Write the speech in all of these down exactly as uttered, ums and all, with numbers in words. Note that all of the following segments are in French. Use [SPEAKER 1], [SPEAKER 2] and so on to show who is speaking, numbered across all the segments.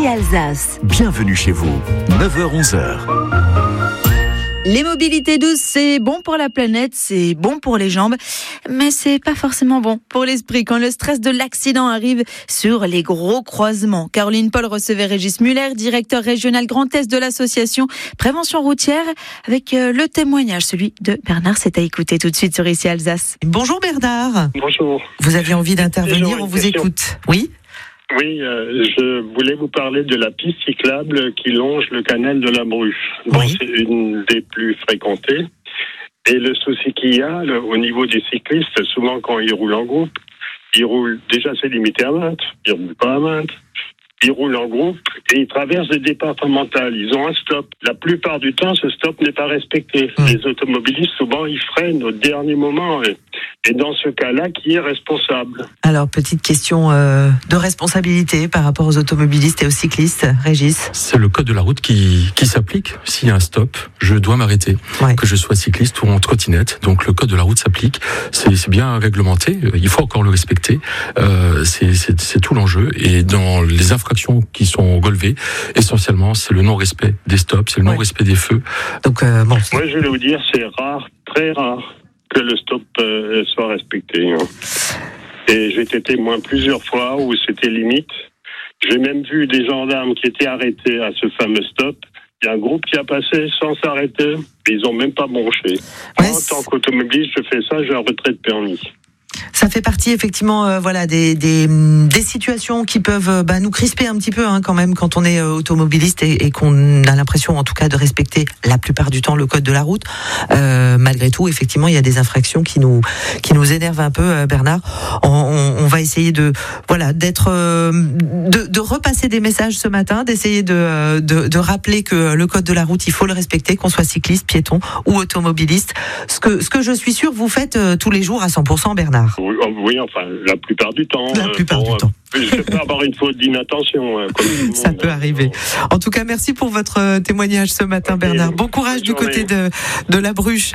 [SPEAKER 1] Ici Alsace.
[SPEAKER 2] Bienvenue chez vous, neuf heures onze heures.
[SPEAKER 3] Les mobilités douces, c'est bon pour la planète, c'est bon pour les jambes, mais c'est pas forcément bon pour l'esprit quand le stress de l'accident arrive sur les gros croisements. Caroline Paul recevait Régis Muller, directeur régional Grand Est de l'association Prévention Routière, avec le témoignage, celui de Bernard. C'est à écouter tout de suite sur Ici Alsace.
[SPEAKER 4] Bonjour Bernard.
[SPEAKER 5] Bonjour.
[SPEAKER 4] Vous aviez envie d'intervenir, on vous écoute. Oui.
[SPEAKER 5] Oui, euh, je voulais vous parler de la piste cyclable qui longe le canal de la Bruche. Bon,
[SPEAKER 4] Oui.
[SPEAKER 5] c'est une des plus fréquentées. Et le souci qu'il y a le, au niveau des cyclistes, souvent quand ils roulent en groupe, ils roulent, déjà c'est limité à vingt, ils roulent pas à vingt. Ils roulent en groupe et ils traversent des départementales. Ils ont un stop. La plupart du temps, ce stop n'est pas respecté. Mmh. Les automobilistes, souvent, ils freinent au dernier moment. Et, et dans ce cas-là, qui est responsable ?
[SPEAKER 4] Alors, petite question euh, de responsabilité par rapport aux automobilistes et aux cyclistes. Régis ?
[SPEAKER 6] C'est le code de la route qui, qui s'applique. S'il y a un stop, je dois m'arrêter.
[SPEAKER 4] Ouais. Que
[SPEAKER 6] je sois cycliste ou en trottinette. Donc, le code de la route s'applique. C'est, c'est bien réglementé. Il faut encore le respecter. Euh, c'est, c'est, c'est tout l'enjeu. Et dans les infractions qui sont relevées, essentiellement, c'est le non-respect des stops, c'est le non-respect des feux.
[SPEAKER 4] Donc, euh, bon.
[SPEAKER 5] Moi, je vais vous dire, c'est rare, très rare, que le stop euh, soit respecté. Hein. Et j'ai été témoin plusieurs fois où c'était limite. J'ai même vu des gendarmes qui étaient arrêtés à ce fameux stop. Il y a un groupe qui a passé sans s'arrêter, et ils n'ont même pas bronché. Ouais, Moi, en tant qu'automobiliste, je fais ça, j'ai un retrait de permis.
[SPEAKER 4] Ça fait partie effectivement, euh, voilà, des, des des situations qui peuvent euh, bah, nous crisper un petit peu hein, quand même quand on est euh, automobiliste et, et qu'on a l'impression en tout cas de respecter la plupart du temps le code de la route. Euh, malgré tout, effectivement, il y a des infractions qui nous qui nous énervent un peu, euh, Bernard. On, on, on va essayer de voilà d'être euh, de, de repasser des messages ce matin, d'essayer de, euh, de de rappeler que le code de la route il faut le respecter, qu'on soit cycliste, piéton ou automobiliste. Ce que ce que je suis sûr vous faites euh, tous les jours à cent pour cent, Bernard.
[SPEAKER 5] Oui, oui, enfin, la plupart du temps.
[SPEAKER 4] La plupart
[SPEAKER 5] euh, bon,
[SPEAKER 4] du temps.
[SPEAKER 5] Je peux avoir une faute d'inattention. Hein, comme tout le
[SPEAKER 4] Ça
[SPEAKER 5] monde.
[SPEAKER 4] peut arriver. En tout cas, merci pour votre témoignage ce matin, Bernard. Bon courage du côté de, de la Bruche.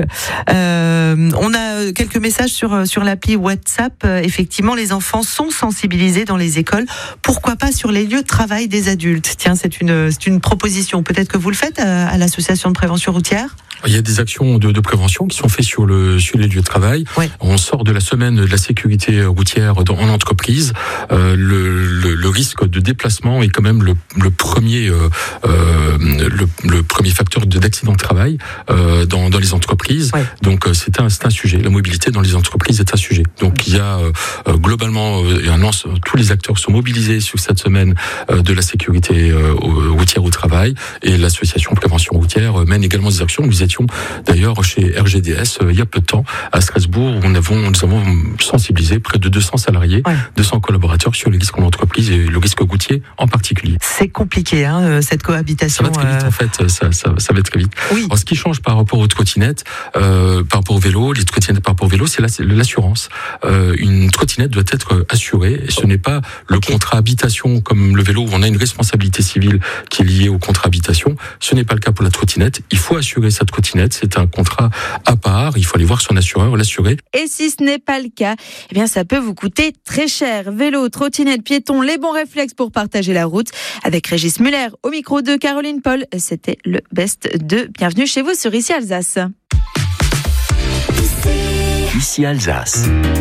[SPEAKER 4] Euh, on a quelques messages sur, sur l'appli WhatsApp. Effectivement, les enfants sont sensibilisés dans les écoles. Pourquoi pas sur les lieux de travail des adultes ? Tiens, c'est une, c'est une proposition. Peut-être que vous le faites à, à l'association de prévention routière ?
[SPEAKER 6] Il y a des actions de, de prévention qui sont faites sur, le, sur les lieux de travail. Ouais. On sort de la semaine de la sécurité routière dans, en entreprise. Euh, le, le, le risque de déplacement est quand même le, le premier euh, euh, le, le premier facteur de, d'accident de travail euh, dans, dans les entreprises. Ouais. Donc c'est un, c'est un sujet. La mobilité dans les entreprises est un sujet. Donc il y a euh, globalement euh, un ensemble, tous les acteurs sont mobilisés sur cette semaine euh, de la sécurité euh, routière au travail et l'association prévention routière mène également des actions. Nous étions d'ailleurs chez R G D S euh, il y a peu de temps à Strasbourg où nous avons, nous avons sensibilisé près de deux cents salariés, ouais. deux cents collaborateurs sur les risques en entreprise et le risque routier en particulier.
[SPEAKER 4] C'est compliqué hein, cette cohabitation.
[SPEAKER 6] Ça va très vite euh... en fait, ça, ça, ça va très vite.
[SPEAKER 4] Oui.
[SPEAKER 6] Alors, ce qui change par rapport aux trottinettes, euh, par rapport au vélo, les trottinettes par rapport au vélo, c'est, la, c'est l'assurance. Euh, une trottinette doit être assurée et ce n'est pas le okay. contrat habitation comme le vélo où on a une responsabilité civile qui est liée au contrat habitation. Ce n'est pas le cas pour la trottinette. Il faut assurer sa trottinette. C'est un contrat à part. Il faut aller voir son assureur, l'assurer.
[SPEAKER 3] Et si ce n'est pas le cas, eh bien, ça peut vous coûter très cher. Vélo, trottinette, piéton, les bons réflexes pour partager la route. Avec Régis Muller au micro de Caroline Paul. C'était le best de Bienvenue chez vous sur Ici Alsace.
[SPEAKER 2] Ici Alsace.